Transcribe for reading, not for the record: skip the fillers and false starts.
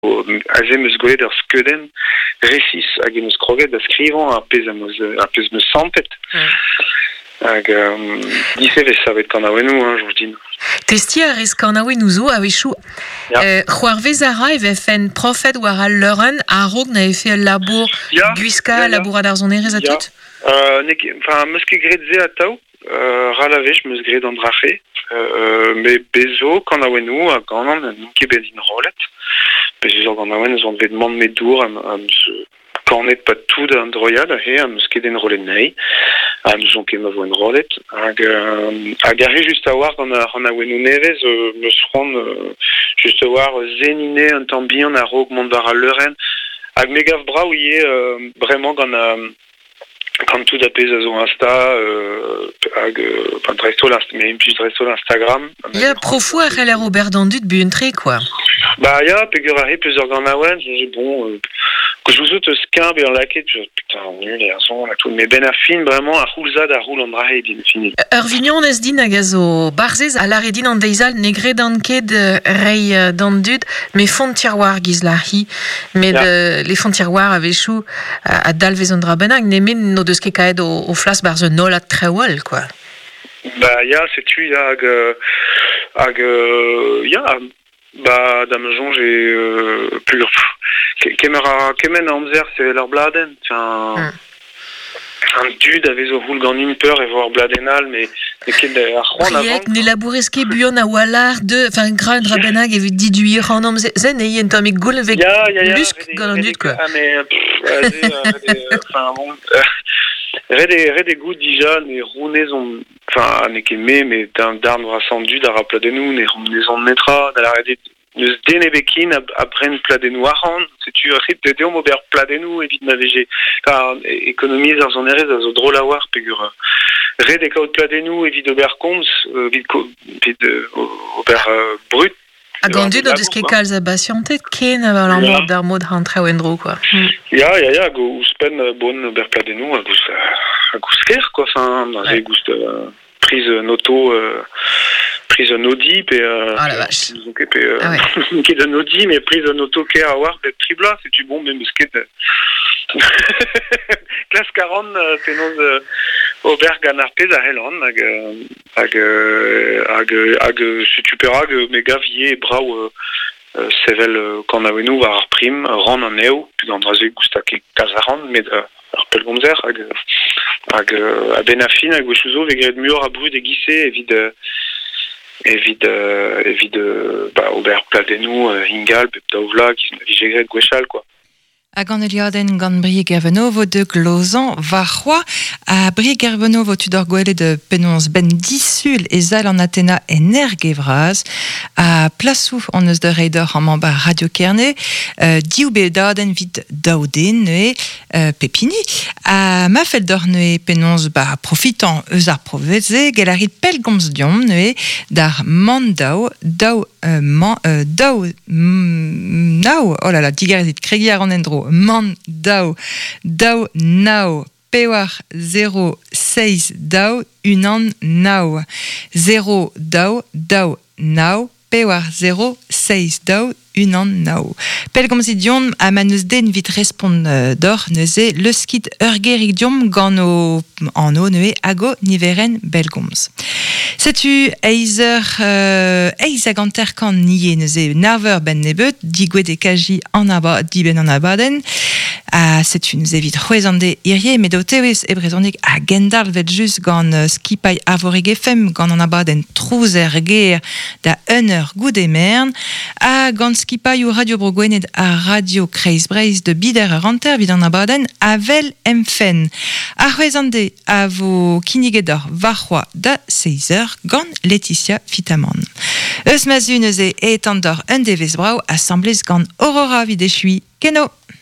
Azem eus gwelet ur skeudenn resis hag em eus kroget da skrivañ a pez meus sampet. Hag disevez savet kanaouennou, jour din. Testi a rez kanaouennou zo a wechou. C'hoarvez a ra eve fen profet war al leuren a rog na efe al labour guiska labourat ar zonerez a tout? Meus ket gredze a tao, ralavech meus gred an drache, me bezo kanaouennou a ganan a n'in ket bet in rolet. Bezo kanaouen eus an vet man met dour am kornet pat tout an droiad a he, am eus ket en rolet nei, am eus on ket ma vo en rolet, hag a just a war gant an aouennou nevez, meus c'hoant just a war zenine un tamm bihan a rog mont war a leuren, hag me gav brav ie bremañ gant tout a pez a zo Insta, hag mais impus dresto l'Instagram. Ya, profou a c'heller ober d'an dud buentre, quoi. Bah, ya, pegur a he peus ur gant aouen, bon, que je vous autres skin ben laquet, putain, nul et son la tout, mais ben a fin vraiment a roulzad a roul en drahe din fini. Ur vignon ez din hag a zo barzez a lare din an deizal negre d'an ket rei d'an dud, me fond tiroir giz la hi, mais les fonds tiroir a vechou a dalvez an dra benag, nemen no deus ket kaet o flas barze nol at trewal, quoi. Bah, ya, c'est tu, ya, ya, bah, damjon, j'ai plus kemen a amzer, c'est leur bladen, tiens, un dud avait zo roul gant impeur et voir bladenal, mais ket a c'hoant avant. Priek, ne labourezke buon a walar de, enfin, gran drabenag evit diduir an am zen eit en tamm e goul vek lusk gant an dud, quoi. Ah, mais, enfin, bon, Red gout dija ne rounez on, enfin, ne ket mais darn vrasant dud a rapladenou, ne on netra, da la red neus den ebekin a bren pladenou aran, setu rit de deom ober pladenou evit na vege, ekonomiz ar zonerez a zo drôle a war pegur red e kaout pladenou evit ober komz, evit ober brut. A gant dud o deus ket kalz a basiantet ken a val an mord d'ar mod an treo endro, quoi. Ya, go ouspen bon ober pladenou a gous ker, quoi, enfin, a gous prise noto, prise nodi, pe... Ah la vache. Ket de nodi, mais prise noto ker a war, bet tribla, c'est tu bon, mais ket... Classe 40, penoz ober gant ar pez a helan, hag se tu per hag me gav ie brau sevel kanaouennou war ar prim, ran an eo, puis gant draze gousta ket kazaran, met ar pelgomzer, hag a ben a fin, hag wechouzo vegret muor a brud e gise evit ober pladenou ingal, pep daouvla, giz na vigegret gwechal, quoi. Hag an eliadenn gant Brie Gervenovo de glozan varroa. A Brie Gervenovo tudor gwelet de penonz ben disul e zal an atena energevraz. A plasou an eus de reidor an mamba Radio Kerne. Diou be daden vit daouden neue pepini. A mafel d'or neue penonz profitant eus ar proveze gelarit pelgomz diom neue dar mandao dao nao, oh là là, digarzit kregiar an endro, man dao nao, pewar 06 dao, unan nao, 0 dao nao, pewar 06 dao, unan nao. Pelgomzit diom a maneus den vit respond d'or neuze le skit urgerik diom gant an o neue ago niveren belgomz. Setu eizer eizaganter kan nie neuze narveur ben nebet digwe de kaji an aba diben an abaden. Setu neuze vit c'hwezande irie met o tewez e brezonik a gendal vet just gant skipai avoreg efem gant an abaden trouzer ger da ur goude mern a gant skipai ou radio brogwenet a radio kreiz breiz de bider a ranter vid an abaden avel emfen. A c'hwezande a vo kinigedor varroa da 6h gant Laetitia Fitaman. Eus mazun neuze et an dor un devez brau assemblez gant Aurora vid echui. Keno!